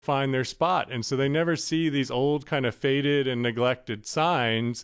find their spot, and so they never see these old kind of faded and neglected signs.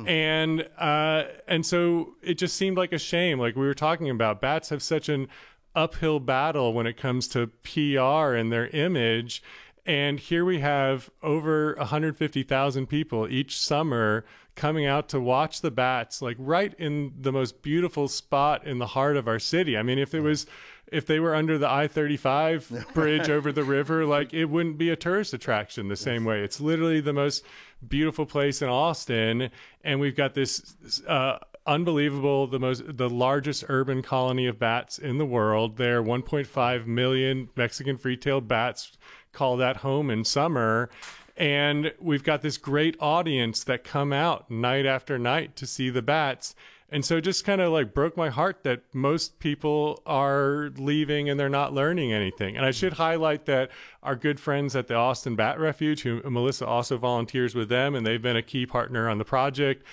And so it just seemed like a shame. Like we were talking about, bats have such an uphill battle when it comes to PR and their image. And here we have over 150,000 people each summer coming out to watch the bats, like right in the most beautiful spot in the heart of our city. I mean, if they were under the I-35 bridge over the river, like it wouldn't be a tourist attraction the same way. It's literally the most beautiful place in Austin. And we've got this unbelievable, the largest urban colony of bats in the world. There are 1.5 million Mexican free-tailed bats call that home in summer. And we've got this great audience that come out night after night to see the bats. And so it just kind of like broke my heart that most people are leaving and they're not learning anything. And I should highlight that our good friends at the Austin Bat Refuge, who Melissa also volunteers with them, and they've been a key partner on the project.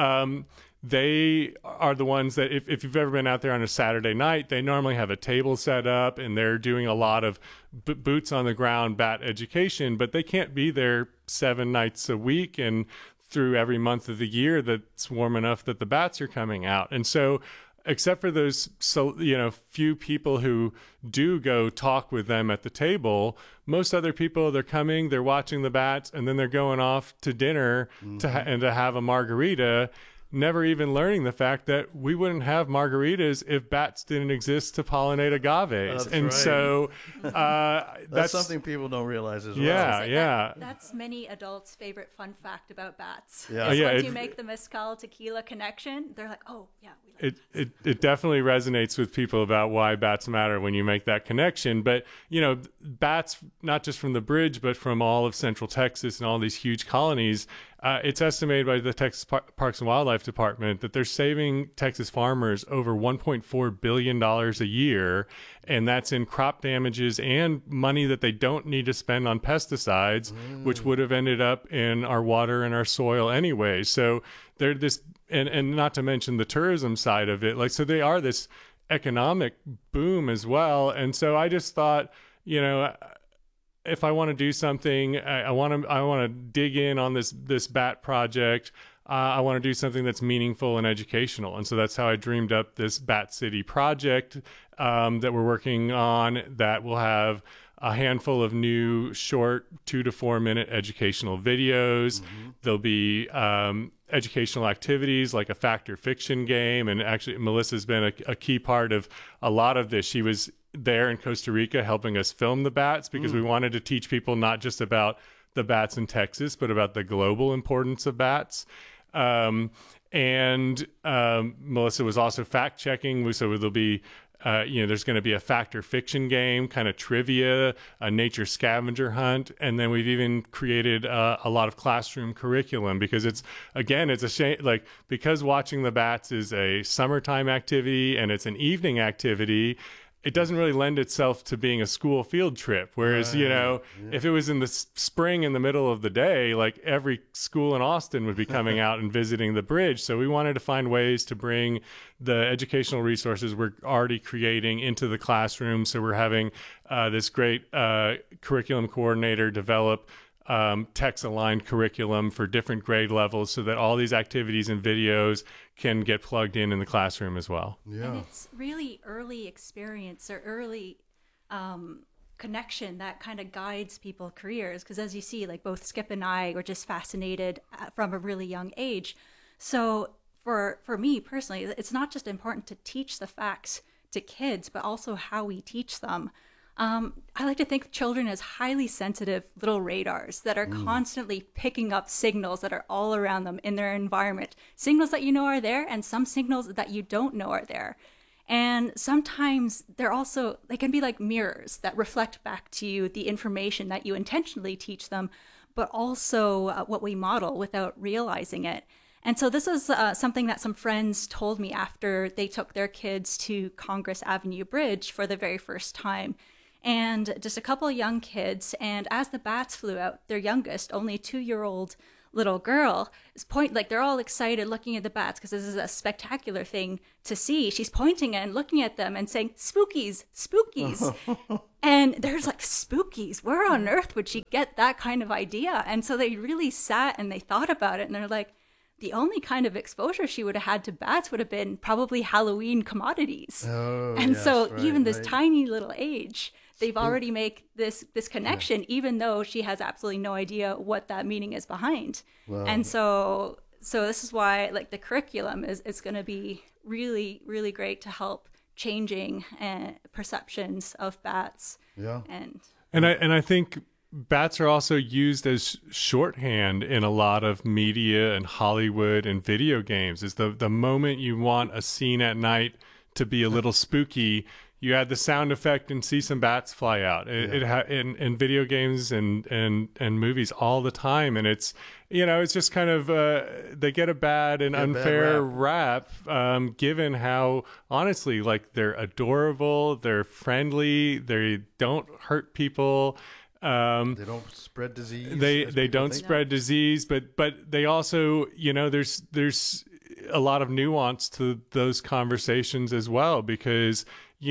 They are the ones that if you've ever been out there on a Saturday night, they normally have a table set up and they're doing a lot of boots on the ground bat education, but they can't be there 7 nights a week and through every month of the year that's warm enough that the bats are coming out. And so except for those few people who do go talk with them at the table, most other people, they're coming, they're watching the bats, and then they're going off to dinner to have a margarita, never even learning the fact that we wouldn't have margaritas if bats didn't exist to pollinate agaves. That's right. So that's something people don't realize as well. Yeah. That's many adults' favorite fun fact about bats. Yeah. Once you make the mezcal tequila connection, they're like, oh, yeah, we like it definitely resonates with people about why bats matter when you make that connection. But, bats, not just from the bridge, but from all of Central Texas and all these huge colonies, it's estimated by the Texas Parks and Wildlife Department that they're saving Texas farmers over $1.4 billion a year, and that's in crop damages and money that they don't need to spend on pesticides, which would have ended up in our water and our soil anyway. So they're this, and not to mention the tourism side of it, so they are this economic boom as well. And so I just thought, if I want to do something, I want to dig in on this bat project. I want to do something that's meaningful and educational, and so that's how I dreamed up this Bat City project that we're working on. That will have a handful of new short 2 to 4 minute educational videos. There'll be educational activities like a fact or fiction game, and actually Melissa's been a key part of a lot of this. She was there in Costa Rica helping us film the bats because we wanted to teach people not just about the bats in Texas, but about the global importance of bats. And Melissa was also fact checking. So there'll be, there's going to be a fact or fiction game, kind of trivia, a nature scavenger hunt. And then we've even created a lot of classroom curriculum because it's a shame, because watching the bats is a summertime activity and it's an evening activity, it doesn't really lend itself to being a school field trip. Whereas, if it was in the spring in the middle of the day, every school in Austin would be coming out and visiting the bridge. So we wanted to find ways to bring the educational resources we're already creating into the classroom. So we're having this great curriculum coordinator develop text-aligned curriculum for different grade levels so that all these activities and videos can get plugged in the classroom as well. Yeah. And it's really early experience or early connection that kind of guides people's careers. Because as you see, both Skip and I were just fascinated from a really young age. So for me personally, it's not just important to teach the facts to kids, but also how we teach them. I like to think of children as highly sensitive little radars that are constantly picking up signals that are all around them in their environment. Signals that are there and some signals that you don't know are there. And sometimes they can be like mirrors that reflect back to you the information that you intentionally teach them, but also what we model without realizing it. And so this is something that some friends told me after they took their kids to Congress Avenue Bridge for the very first time. And just a couple of young kids, and as the bats flew out, their youngest, only 2-year-old little girl is they're all excited looking at the bats because this is a spectacular thing to see. She's pointing and looking at them and saying, "Spookies, spookies." And there's like, spookies, where on earth would she get that kind of idea? And so they really sat and they thought about it, and they're like, the only kind of exposure she would have had to bats would have been probably Halloween commodities. Even this tiny little age, they've already made this connection, even though she has absolutely no idea what that meaning is behind. Wow. And so this is why like the curriculum is going to be really, really great to help changing perceptions of bats. Yeah. And I think bats are also used as shorthand in a lot of media and Hollywood and video games. Is the moment you want a scene at night to be a little spooky, you add the sound effect and see some bats fly out. In video games and movies all the time, and it's just kind of they get a bad and unfair rap, given how honestly, like, they're adorable, they're friendly, they don't hurt people. They don't spread disease. They don't spread disease, but they also, there's a lot of nuance to those conversations as well, because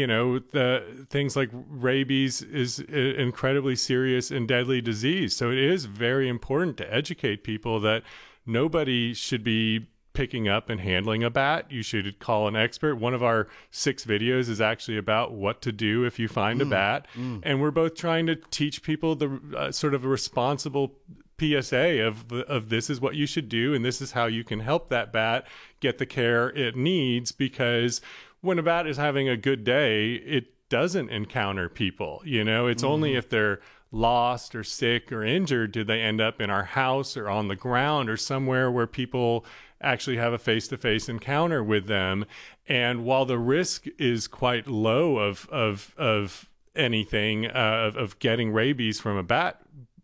the things like rabies is an incredibly serious and deadly disease. So it is very important to educate people that nobody should be picking up and handling a bat. You should call an expert. One of our 6 videos is actually about what to do if you find a bat. And we're both trying to teach people the sort of a responsible PSA of this is what you should do, and this is how you can help that bat get the care it needs, because when a bat is having a good day, it doesn't encounter people. It's only if they're lost or sick or injured do they end up in our house or on the ground or somewhere where people actually have a face-to-face encounter with them. And while the risk is quite low of anything of getting rabies from a bat,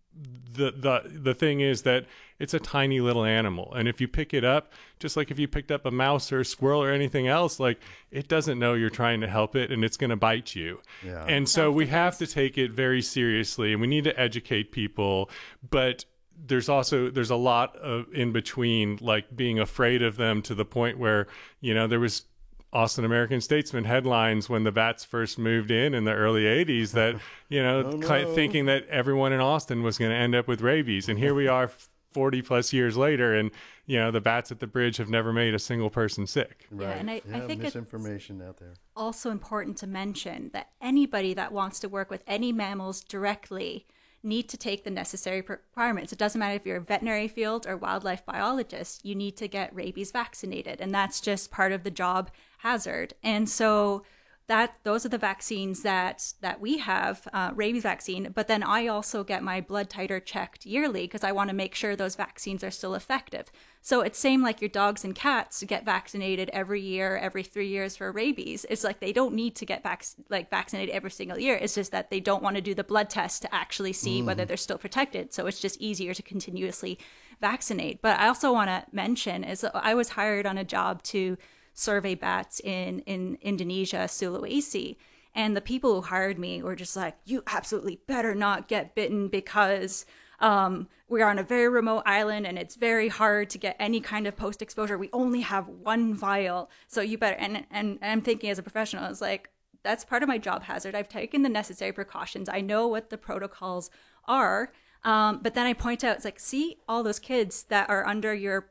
the thing is that it's a tiny little animal, and if you pick it up, just like if you picked up a mouse or a squirrel or anything else, like, it doesn't know you're trying to help it, and it's going to bite you. Yeah. And so we have to take it very seriously, and we need to educate people, but there's a lot of in between, like being afraid of them to the point where, there was Austin American Statesman headlines when the bats first moved in the early 80s that, thinking that everyone in Austin was going to end up with rabies. And here we are 40 plus years later, and, the bats at the bridge have never made a single person sick. Right. Yeah, and I think misinformation out there. Also important to mention that anybody that wants to work with any mammals directly need to take the necessary requirements. It doesn't matter if you're a veterinary field or wildlife biologist, you need to get rabies vaccinated. And that's just part of the job hazard. And so those are the vaccines that we have, rabies vaccine. But then I also get my blood titer checked yearly because I want to make sure those vaccines are still effective. So it's same like your dogs and cats get vaccinated every year, every 3 years for rabies. It's like they don't need to get vaccinated every single year. It's just that they don't want to do the blood test to actually see whether they're still protected. So it's just easier to continuously vaccinate. But I also want to mention is I was hired on a job to survey bats in Indonesia, Sulawesi. And the people who hired me were just like, you absolutely better not get bitten because we are on a very remote island and it's very hard to get any kind of post-exposure. We only have one vial. So you better, and I'm thinking as a professional, I was like, that's part of my job hazard. I've taken the necessary precautions. I know what the protocols are. But then I point out, it's like, see all those kids that are under your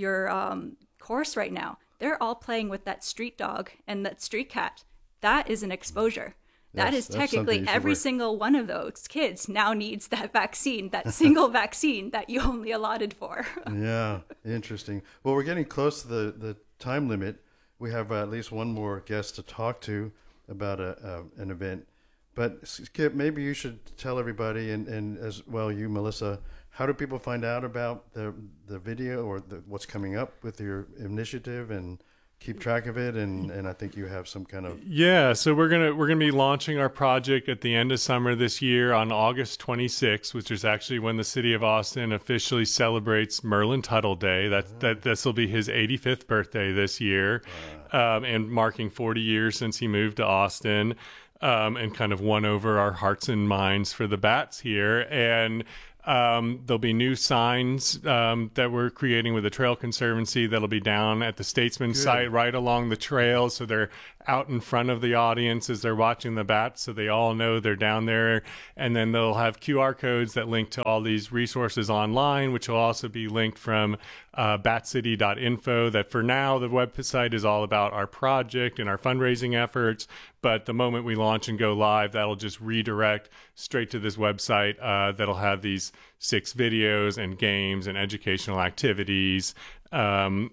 course right now. They're all playing with that street dog and that street cat. That is an exposure. That is technically every single one of those kids now needs that vaccine, that single vaccine that you only allotted for. Yeah, interesting. Well, we're getting close to the time limit. We have at least one more guest to talk to about an event. But Skip, maybe you should tell everybody, and as well you, Melissa, how do people find out about the video or what's coming up with your initiative and keep track of it? And I think you have some kind of... Yeah, so we're gonna be launching our project at the end of summer this year on August 26th, which is actually when the city of Austin officially celebrates Merlin Tuttle Day. That this will be his 85th birthday this year, and marking 40 years since he moved to Austin. And kind of won over our hearts and minds for the bats here. And There'll be new signs that we're creating with the Trail Conservancy that'll be down at the Statesman site right along the trail. So they're out in front of the audience as they're watching the bats, so they all know they're down there. And then they'll have QR codes that link to all these resources online, which will also be linked from batcity.info. That for now, the website is all about our project and our fundraising efforts. But the moment we launch and go live, that'll just redirect straight to this website that'll have these 6 videos and games and educational activities. So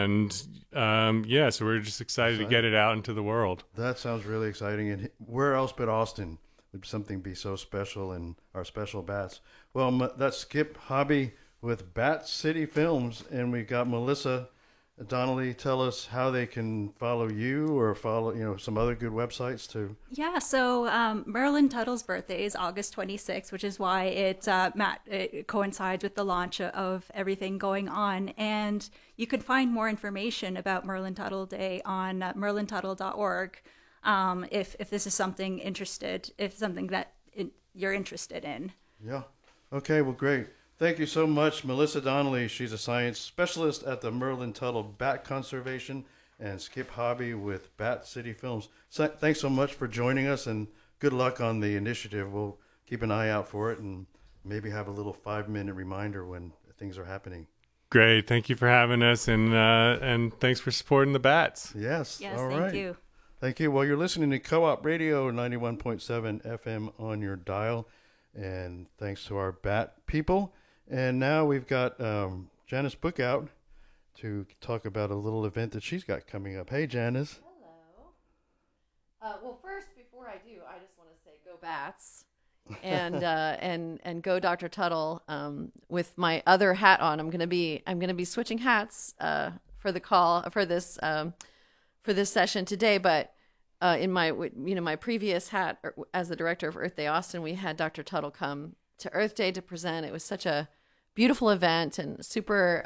we're just excited to get it out into the world. That sounds really exciting. And where else but Austin would something be so special in our special bats? Well, that's Skip Hobby with Bat City Films, and we got Melissa Donnelly. Tell us how they can follow you or follow, some other good websites too. Yeah, so Merlin Tuttle's birthday is August 26th, which is why it coincides with the launch of everything going on. And you can find more information about Merlin Tuttle Day on merlintuttle.org if this is something that you're interested in. Yeah. Okay, well, great. Thank you so much, Melissa Donnelly. She's a science specialist at the Merlin Tuttle Bat Conservation, and Skip Hobby with Bat City Films. So, thanks so much for joining us, and good luck on the initiative. We'll keep an eye out for it and maybe have a little 5-minute reminder when things are happening. Great. Thank you for having us, and thanks for supporting the bats. Yes. Yes, all thank right. you. Thank you. Well, you're listening to Co-op Radio 91.7 FM on your dial, and thanks to our bat people. And now we've got Janice Book out to talk about a little event that she's got coming up. Hey, Janice. Hello. Well, first, before I do, I just want to say go Bats and go Dr. Tuttle. With my other hat on, I'm gonna be switching hats for the call for this session today. But in my previous hat as the director of Earth Day Austin, we had Dr. Tuttle come to Earth Day to present. It was such a beautiful event and super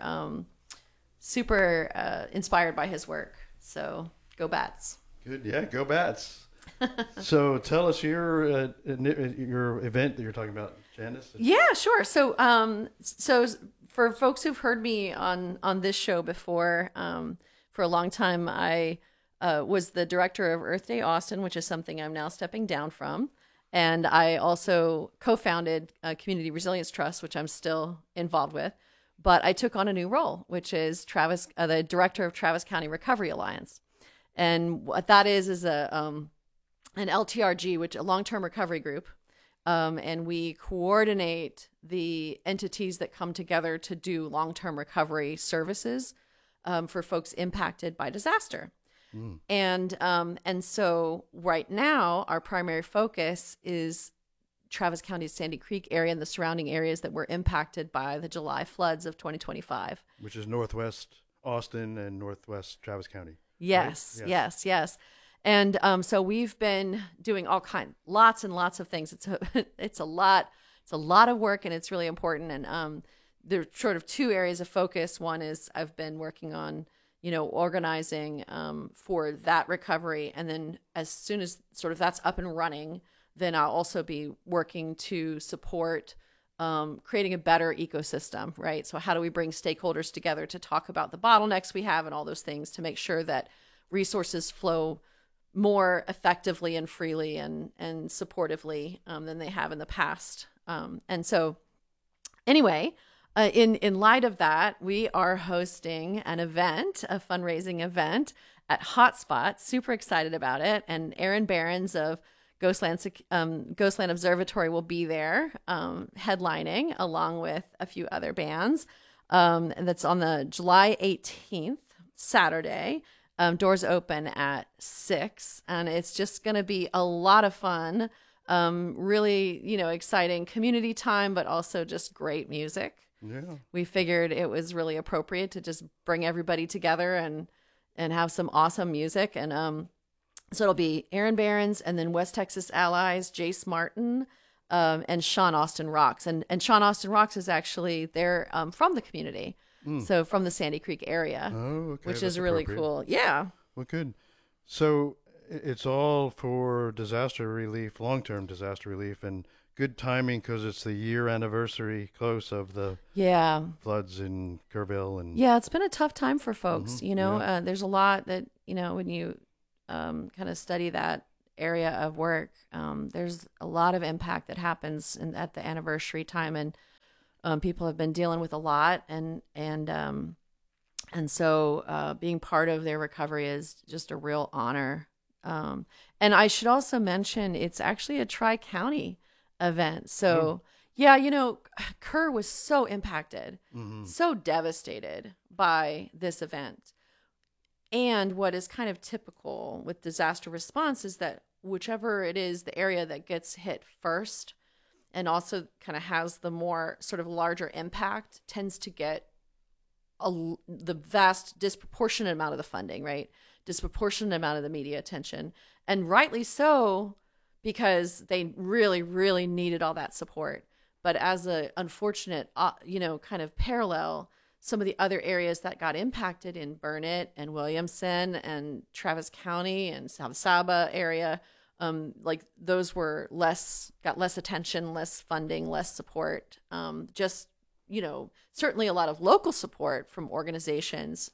inspired by his work. So go Bats. Good. Yeah, go Bats. So tell us your event that you're talking about, Janice. Yeah, sure. So for folks who've heard me on this show before, for a long time, I was the director of Earth Day Austin, which is something I'm now stepping down from. And I also co-founded Community Resilience Trust, which I'm still involved with. But I took on a new role, which is the director of Travis County Recovery Alliance. And what that is an LTRG, which a long-term recovery group. And we coordinate the entities that come together to do long-term recovery services for folks impacted by disaster. And so right now, our primary focus is Travis County's Sandy Creek area and the surrounding areas that were impacted by the July floods of 2025. Which is Northwest Austin and Northwest Travis County. Yes, right? Yes. And so we've been doing lots and lots of things. It's a lot of work, and it's really important. And there's sort of 2 areas of focus. One is I've been working on organizing for that recovery. And then as soon as sort of that's up and running, then I'll also be working to support creating a better ecosystem, right? So how do we bring stakeholders together to talk about the bottlenecks we have and all those things to make sure that resources flow more effectively and freely and supportively than they have in the past. And so anyway, in light of that, we are hosting an event, a fundraising event at Hotspot. Super excited about it. And Aaron Behrens of Ghostland Observatory will be there headlining along with a few other bands. And that's on the July 18th, Saturday. Doors open at 6, and it's just going to be a lot of fun. Really, exciting community time, but also just great music. Yeah. We figured it was really appropriate to just bring everybody together and have some awesome music. And so it'll be Aaron Behrens and then West Texas Allies, Jace Martin, and Sean Austin Rocks. And Sean Austin Rocks is actually they're from the community. So from the Sandy Creek area, which is really cool. Yeah. Well, good. So it's all for disaster relief, long-term disaster relief, and good timing because it's the year anniversary close of the Yeah. floods in Kerrville. And Yeah, it's been a tough time for folks. Mhm, You know, yeah. there's a lot that, you know, when you kind of study that area of work, there's a lot of impact that happens at the anniversary time, and people have been dealing with a lot, and so being part of their recovery is just a real honor. And I should also mention it's actually a tri-county event. So yeah, you know, Kerr was so impacted, so devastated by this event. And what is kind of typical with disaster response is that whichever it is, the area that gets hit first and also kind of has the more sort of larger impact tends to get the vast disproportionate amount of the funding, right? Disproportionate amount of the media attention. And rightly so, because they really, really needed all that support. But as a unfortunate, you know, kind of parallel, some of the other areas that got impacted in Burnett and Williamson and Travis County and South Saba area, like those were got less attention, less funding, less support. Just, you know, certainly a lot of local support from organizations,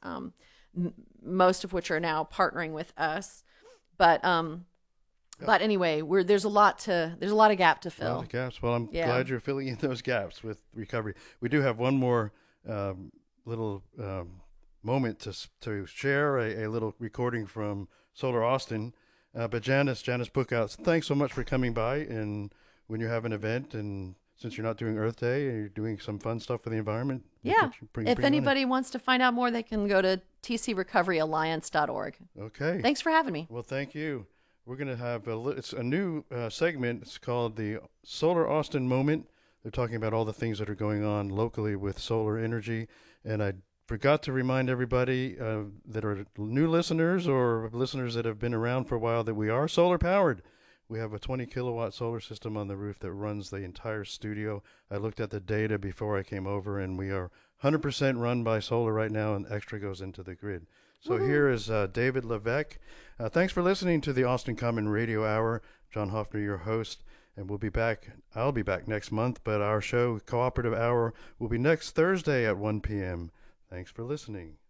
most of which are now partnering with us. But anyway, there's a lot of gap to A fill. lot of gaps. Well, I'm Yeah. glad you're filling in those gaps with recovery. We do have one more little moment to share, a little recording from Solar Austin. But Janice Bookouts, thanks so much for coming by. And when you have an event, and since you're not doing Earth Day, you're doing some fun stuff for the environment. Yeah. Bring If it on in. anybody wants to find out more, they can go to tcrecoveryalliance.org. Okay. Thanks for having me. Well, thank you. We're going to have it's a new segment. It's called the Solar Austin Moment. They're talking about all the things that are going on locally with solar energy. And I forgot to remind everybody that are new listeners or listeners that have been around for a while that we are solar powered. We have a 20 kilowatt solar system on the roof that runs the entire studio. I looked at the data before I came over, and we are 100% run by solar right now, and extra goes into the grid. So here is David Levesque. Thanks for listening to the Austin Common Radio Hour. John Hoffner, your host, and we'll be back. I'll be back next month, but our show, Cooperative Hour, will be next Thursday at 1 p.m. Thanks for listening.